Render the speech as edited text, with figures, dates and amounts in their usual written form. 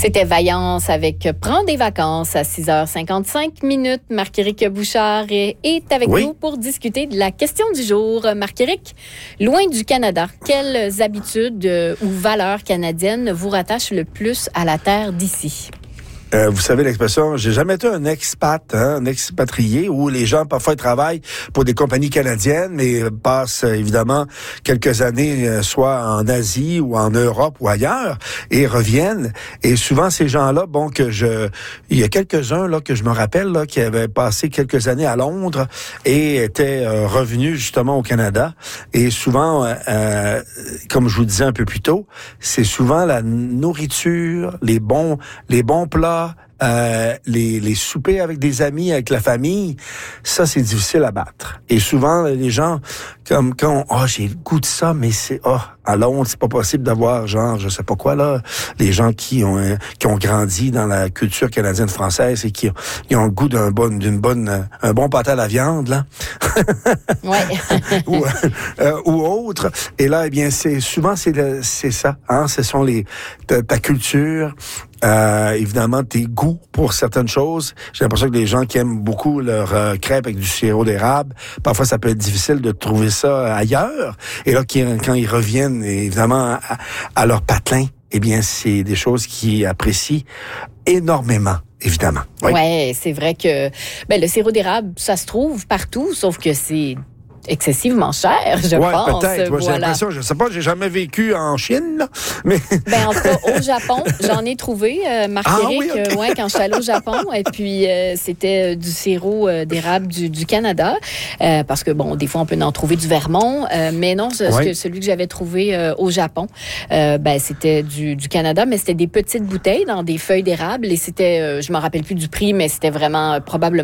C'était Vaillance avec Prends des vacances à 6h55. Marc-Éric Bouchard est avec nous pour discuter de la question du jour. Marc-Éric, loin du Canada, quelles habitudes ou valeurs canadiennes vous rattachent le plus à la terre d'ici? Vous savez l'expression, j'ai jamais été un expat, un expatrié, où les gens parfois travaillent pour des compagnies canadiennes, mais passent évidemment quelques années, soit en Asie ou en Europe ou ailleurs, et reviennent. Et souvent ces gens-là, il y a quelques-uns là que je me rappelle là qui avaient passé quelques années à Londres et étaient revenus justement au Canada. Et souvent, comme je vous disais un peu plus tôt, c'est souvent la nourriture, les bons plats. Les soupers avec des amis, avec la famille, ça, c'est difficile à battre. Et souvent, les gens, comme quand j'ai le goût de ça, mais à Londres, c'est pas possible d'avoir, je sais pas quoi, là, les gens qui ont grandi dans la culture canadienne-française et qui ont le goût un bon pâté à la viande, là. Ouais. ou autre. Et là, eh bien, c'est ça, hein, ce sont ta culture, évidemment, tes goûts pour certaines choses. J'ai l'impression que les gens qui aiment beaucoup leur crêpe avec du sirop d'érable, parfois ça peut être difficile de trouver ça ailleurs. Et là, quand ils reviennent, évidemment, à leur patelin, eh bien, c'est des choses qu'ils apprécient énormément. Évidemment. Oui, c'est vrai que le sirop d'érable, ça se trouve partout, sauf que c'est excessivement cher, je pense. Peut-être. Voilà. J'ai l'impression, je sais pas, j'ai jamais vécu en Chine, là, mais... En tout cas, au Japon, j'en ai trouvé, Marc-Éric, quand je suis allée au Japon, et puis c'était du sirop d'érable du Canada, parce que, des fois, on peut en trouver du Vermont, mais non, celui que j'avais trouvé au Japon, c'était du Canada, mais c'était des petites bouteilles dans des feuilles d'érable, et c'était, je me rappelle plus du prix, mais c'était vraiment probablement